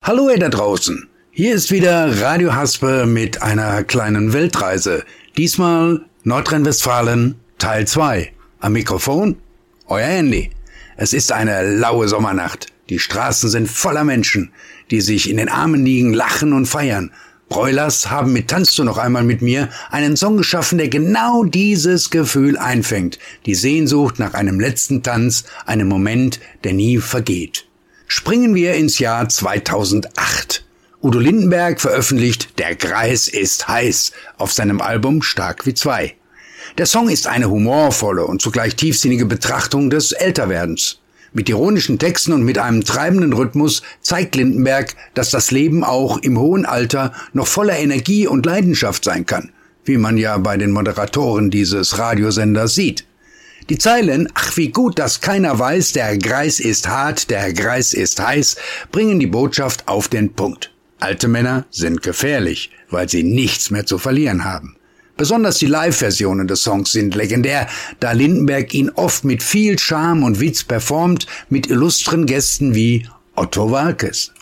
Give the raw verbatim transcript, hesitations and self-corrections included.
Hallo ihr da draußen, hier ist wieder Radio Haspe mit einer kleinen Weltreise. Diesmal Nordrhein-Westfalen Teil zwei. Am Mikrofon euer Andy. Es ist eine laue Sommernacht. Die Straßen sind voller Menschen, die sich in den Armen liegen, lachen und feiern. Broilers haben mit Tanzt du noch einmal mit mir einen Song geschaffen, der genau dieses Gefühl einfängt. Die Sehnsucht nach einem letzten Tanz, einem Moment, der nie vergeht. Springen wir ins Jahr zweitausendacht. Udo Lindenberg veröffentlicht Der Greis ist heiß auf seinem Album Stark wie zwei. Der Song ist eine humorvolle und zugleich tiefsinnige Betrachtung des Älterwerdens. Mit ironischen Texten und mit einem treibenden Rhythmus zeigt Lindenberg, dass das Leben auch im hohen Alter noch voller Energie und Leidenschaft sein kann, wie man ja bei den Moderatoren dieses Radiosenders sieht. Die Zeilen, ach wie gut, dass keiner weiß, der Greis ist hart, der Greis ist heiß, bringen die Botschaft auf den Punkt. Alte Männer sind gefährlich, weil sie nichts mehr zu verlieren haben. Besonders die Live-Versionen des Songs sind legendär, da Lindenberg ihn oft mit viel Charme und Witz performt, mit illustren Gästen wie Otto Waalkes.